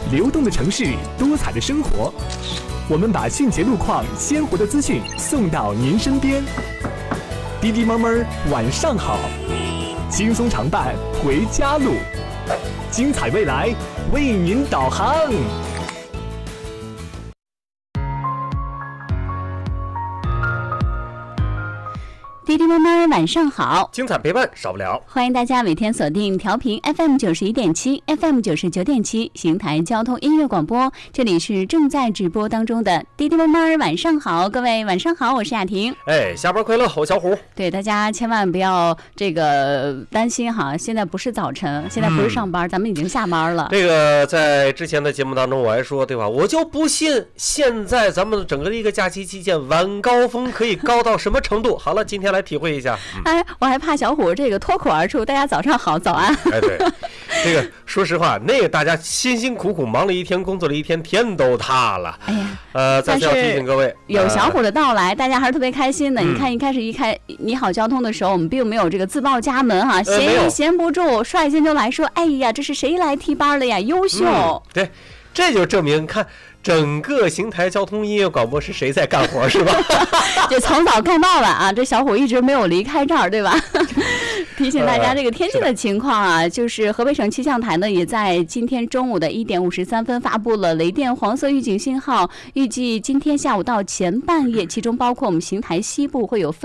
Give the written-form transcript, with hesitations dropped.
流动的城市，多彩的生活。我们把迅捷路况、鲜活的资讯送到您身边。滴滴猫猫晚上好，轻松常伴回家路，精彩未来为您导航。 滴滴妈妈晚上好， 精彩陪伴少不了。 欢迎大家每天锁定调频 FM91.7 FM99.7 邢台交通音乐广播，这里是正在直播当中的滴滴妈妈晚上好，各位晚上好，我是雅婷。 下班快乐，我小虎。 对，大家千万不要担心哈，现在不是早晨，现在不是上班，咱们已经下班了。 这个在之前的节目当中我还说，对吧？我就不信现在咱们整个的一个假期期间晚高峰可以高到什么程度。好了，今天来体会一下。 我还怕小虎这个脱口而出，大家早上好，早安。 对，这个说实话，那个大家辛辛苦苦忙了一天，工作了一天，天都塌了。再次要提醒各位， 有小虎的到来，大家还是特别开心的。你看一开始你好交通的时候，我们并没有这个自报家门哈，闲不住，率先就来说，哎呀，这是谁来替班了呀？优秀。 对，这就证明看。整个邢台交通音乐广播是谁在干活是吧？ 就从早干到晚啊，这小虎一直没有离开这儿，对吧？提醒大家这个天气的情况啊，就是河北省气象台呢也在今天中午的1点53分发布了雷电黄色预警信号，预计今天下午到前半夜，其中包括我们邢台西部会有